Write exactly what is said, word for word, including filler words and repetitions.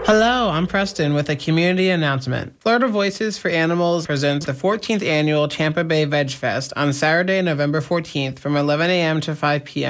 Hello, I'm Preston with a community announcement. Florida Voices for Animals presents the fourteenth annual Tampa Bay Veg Fest on Saturday, November fourteenth from eleven a.m. to five p.m.